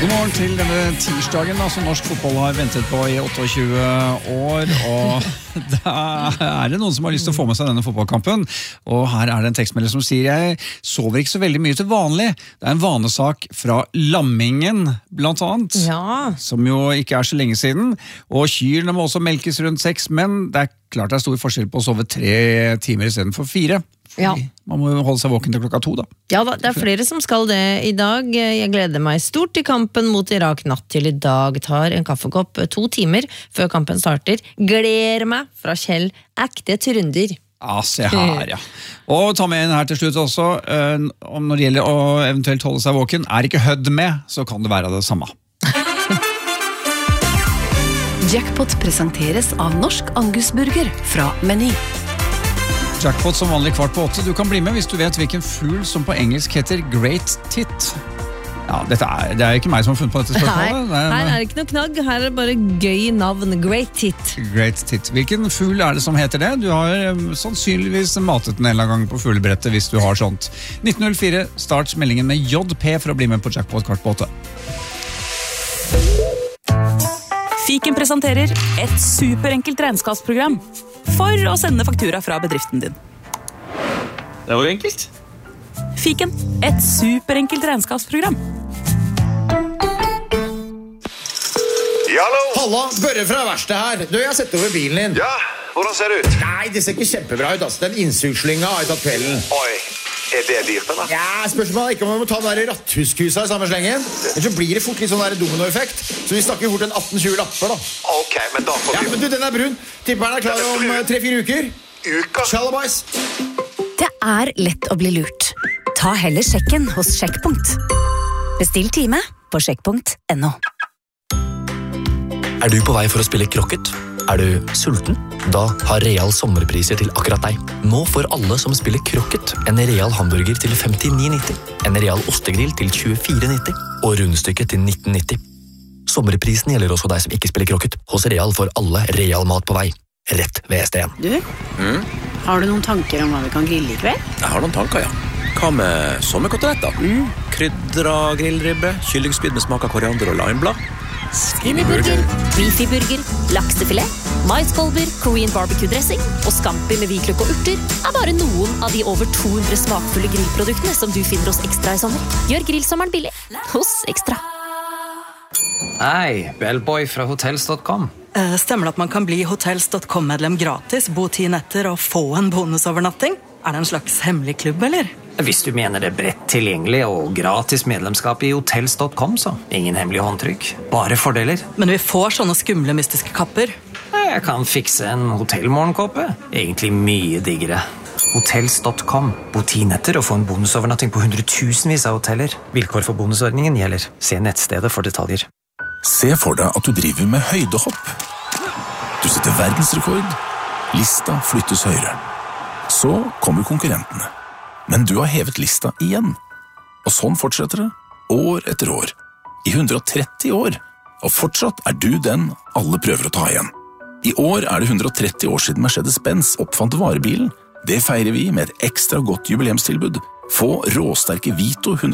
God morgen til denne tirsdagen som norsk fotball har ventet på i 28 år, og da det noen som har lyst til å få med seg denne fotballkampen, og her det en tekstmelder som sier jeg sover ikke så veldig mye til vanlig. Det en vanesak fra Lammingen, blant annet, som jo ikke så lenge siden, og kyrne må også melkes rundt 6, men det klart det stor forskjell på å sove 3 timer i stedet for 4. Man må jo holde seg våken til klokka 2 da. Ja da, det flere som skal det i dag. Jeg gleder meg stort til kampen mot Irak natt til i dag. Tar en kaffekopp 2 timer før kampen starter. Gleder meg fra Kjell ekte trunder. Ja, se her, Og ta med en her til slutt også, om når det gjelder å eventuelt holde seg våken. Ikke Hødd med, så kan det være det samme. Jackpot presenteres av Norsk Angusburger fra Meny. Jackpot som vanlig 7:15. Du kan bli med hvis du vet hvilken fugl som på engelsk heter Great Tit. Ja, det ikke meg som har funnet på dette spørsmålet. Nei, her det ikke noe knagg, her det bare gøy navn, Great Tit. Great Tit. Hvilken fugl det som heter det? Du har sannsynligvis matet den en eller annen gang på fuglebrettet hvis du har sånt. 1904, start meldingen med JP for å bli med på Jackpot 7:15. Fiken presenterer et superenkelt regnskapsprogram for å sende faktura fra bedriften din. Det var enkelt. Fiken, et superenkelt regnskapsprogram. Hallo? Halla, Børre fra verkstedet her. Du, jeg har sett over bilen din. Ja, hvordan ser det ut? Nei, det ser ikke kjempebra ut, Den innsugslynga har jeg tatt kvelden. Oi, det dyrt, da? Ja, spørsmålet ikke om vi må ta den der ratthuskusa i samme slengen. Ellers så blir det fort litt sånn der dominoeffekt. Så vi snakker fort en 18-20 lapper, da. Ok, men da får vi... Ja, men du, den brun. Tipper den klar om 3-4 uker. Uker? Shalabais. Det lett å bli lurt. Ta heller sjekken hos Sjekkpunkt. Bestill time på sjekkpunkt.no. Du på vei for å spille krokket? Du sulten? Da har Real sommerpriser til akkurat deg. Nå får alle som spiller krokket en Real hamburger til 59,90, en Real ostegrill til 24,90 og rundstykket til 19,90. Sommerprisen gjelder også deg som ikke spiller krokket. Hos Real får alle Real mat på vei. Rett ved ST1. Du, har du noen tanker om hva vi kan grille i kveld? Jeg har noen tanker, ja. Hva med sommerkoteletter? Krydra grillribbe, kyllingspyd med smak av koriander og limeblad. Skinnyburger, beefyburger, laksefilet, maiskolber, Korean barbecue-dressing og scampi med hvitløk og urter bare noen av de over 200 smakfulle grillproduktene som du finner hos Ekstra i sommer. Gjør grillsommeren billig hos Ekstra. Hei, Bellboy fra hotels.com. Stemmer det at man kan bli hotels.com-medlem gratis, bo 10 netter og få en bonusovernatting? Det en slags hemmelig klubb, eller? Hvis du mener det bredt tilgjengelig og gratis medlemskap i hotels.com, så ingen hemmelig håndtrykk, bare fordeler. Men vi får sånne skumle, mystiske kapper. Jeg kan fikse en hotellmorgenkåpe. Egentlig mye diggere. Hotels.com. Bo 10 netter og få en bonusovernatting på 100,000vis av hoteller. Vilkår for bonusordningen gjelder. Se nettstedet for detaljer. Se for deg at du driver med høydehopp. Du setter verdensrekord. Lista flyttes høyere. Så kommer konkurrentene. Men du har hevet lista igjen. Og sånn fortsetter det, år etter år. I 130 år. Og fortsatt du den alle prøver å ta igjen. I år det 130 år siden Mercedes-Benz oppfant varebilen. Det feirer vi med et ekstra godt jubileumstilbud. Få råsterke Vito